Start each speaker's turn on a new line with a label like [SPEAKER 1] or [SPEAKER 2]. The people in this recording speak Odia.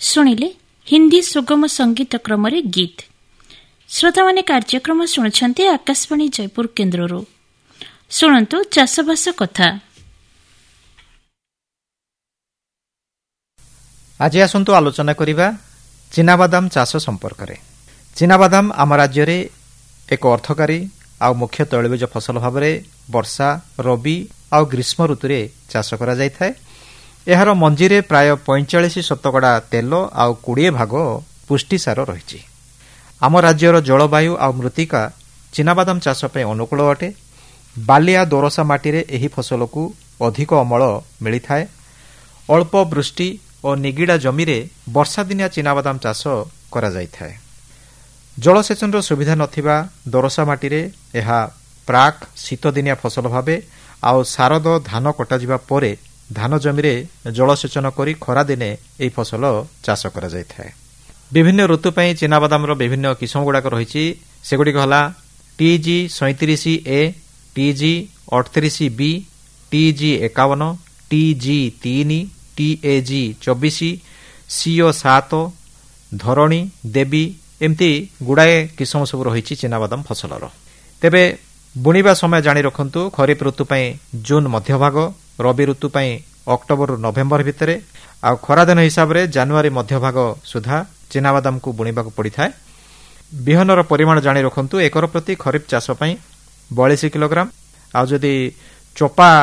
[SPEAKER 1] ଶୁଣିଲେ ହିନ୍ଦୀ ସୁଗମ ସଙ୍ଗୀତ କ୍ରମରେ ଗୀତ। ଶ୍ରୋତାମାନେ କାର୍ଯ୍ୟକ୍ରମ ଶୁଣୁଛନ୍ତି ଆକାଶବାଣୀ ଜୟପୁର କେନ୍ଦ୍ରରୁ। ଶୁଣନ୍ତୁ ଚାଷବାସ କଥା।
[SPEAKER 2] ଆଜି ଆସନ୍ତୁ ଆଲୋଚନା କରିବା ଚିନାବାଦାମ ଚାଷ ସମ୍ପର୍କରେ। ଚିନାବାଦାମ ଆମ ରାଜ୍ୟରେ ଏକ ଅର୍ଥକାରୀ ଆଉ ମୁଖ୍ୟ ତୈଳବୀଜ ଫସଲ ଭାବରେ ବର୍ଷା, ରବି ଆଉ ଗ୍ରୀଷ୍ମ ଋତୁରେ ଚାଷ କରାଯାଇଥାଏ। ଏହାର ମଞ୍ଜିରେ ପ୍ରାୟ 45% ତେଲ ଆଉ 20% ପୁଷ୍ଟିସାର ରହିଛି। ଆମ ରାଜ୍ୟର ଜଳବାୟୁ ଆଉ ମୃତ୍ତିକା ଚିନାବାଦାମ ଚାଷ ପାଇଁ ଅନୁକୂଳ ଅଟେ। ବାଲିଆ ଦୋରସା ମାଟିରେ ଏହି ଫସଲକୁ ଅଧିକ ଅମଳ ମିଳିଥାଏ। ଅଳ୍ପ ବୃଷ୍ଟି ଓ ନିଗିଡ଼ା ଜମିରେ ବର୍ଷାଦିନିଆ ଚିନାବାଦାମ ଚାଷ କରାଯାଇଥାଏ। ଜଳସେଚନର ସୁବିଧା ନଥିବା ଦୋରସା ମାଟିରେ ଏହା ପ୍ରାକ୍ ଶୀତଦିନିଆ ଫସଲ ଭାବେ ଆଉ ଶାରଦ ଧାନ କଟାଯିବା ପରେ ଧାନ ଜମିରେ ଜଳସେଚନ କରି ଖରାଦିନେ ଏହି ଫସଲ ଚାଷ କରାଯାଇଥାଏ। ବିଭିନ୍ନ ଋତୁ ପାଇଁ ଚିନାବାଦାମର ବିଭିନ୍ନ କିସମଗୁଡ଼ାକ ରହିଛି। ସେଗୁଡ଼ିକ ହେଲା TG 37A, TG 38B, TG 51, TG 3, TAG 24, CO 7, ଧରଣୀ, ଦେବୀ ଏମିତି ଗୁଡ଼ାଏ କିସମ ସବୁ ରହିଛି ଚିନାବାଦାମ ଫସଲର। ତେବେ ବୁଣିବା ସମୟ ଜାଣି ରଖନ୍ତୁ। ଖରିଫ ଋତୁ ପାଇଁ ଜୁନ୍ ମଧ୍ୟଭାଗ, ରବି ଋତୁ ପାଇଁ ଅକ୍ଟୋବରରୁ ନଭେମ୍ବର ଭିତରେ, ଆଉ ଖରାଦିନ ହିସାବରେ ଜାନୁଆରୀ ମଧ୍ୟଭାଗ ସୁଦ୍ଧା ଚିନାବାଦାମକୁ ବୁଣିବାକୁ ପଡ଼ିଥାଏ। ବିହନର ପରିମାଣ ଜାଣି ରଖନ୍ତୁ। ଏକର ପ୍ରତି ଖରିଫ ଚାଷ ପାଇଁ 42 କିଲୋଗ୍ରାମ, ଆଉ ଯଦି ଚୋପା